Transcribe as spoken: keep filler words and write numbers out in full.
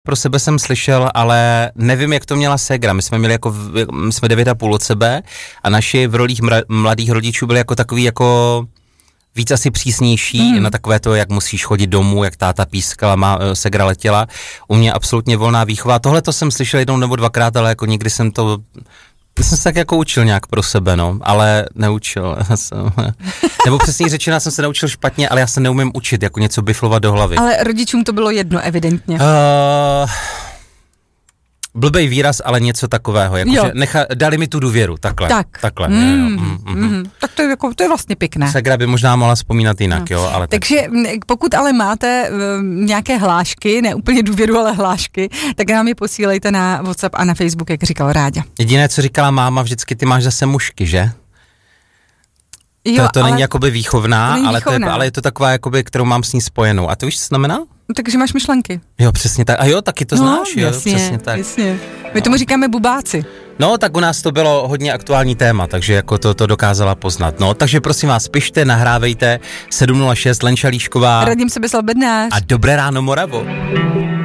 Pro sebe jsem slyšel, ale nevím, jak to měla ségra. My jsme měli jako, my jsme devět a půl od sebe a naši v rolích mra, mladých rodičů byli jako takový jako víc asi přísnější mm. na takové to, jak musíš chodit domů, jak táta pískala, má, ségra letěla. U mě absolutně volná výchova. Tohle to jsem slyšel jednou nebo dvakrát, ale jako nikdy jsem to... Já jsem se tak jako učil nějak pro sebe, no, ale neučil. Nebo přesně řečeno, jsem se naučil špatně, ale já se neumím učit, jako něco biflovat do hlavy. Ale rodičům to bylo jedno, evidentně. Uh, blbej výraz, ale něco takového, jako že necha, dali mi tu důvěru, takhle. Tak. Takhle, mm, jo, jo, mm, mm. Mm, tak to je, jako, to je vlastně pěkné. Segra by možná mohla vzpomínat jinak, no. jo, ale Takže tak. Pokud ale máte uh, nějaké hlášky, ne úplně důvěru, ale hlášky, tak nám je posílejte na WhatsApp a na Facebook, jak říkal Ráďa. Jediné, co říkala máma, vždycky ty máš zase mušky, že? Jo, to, to není jakoby výchovná, není ale, výchovná. To je, ale je to taková, jakoby, kterou mám s ní spojenou. A to víš, co znamená? Takže máš myšlenky. Jo, přesně tak. A jo, taky to no, znáš, jo, jasně, přesně tak. Jasně. My tomu říkáme bubáci. No, tak u nás to bylo hodně aktuální téma, takže jako to, to dokázala poznat. No, takže prosím vás, pište, nahrávejte sedm nula šest Lenča Líšková. Radim Sebestal Bednář. A Dobré ráno Moravo.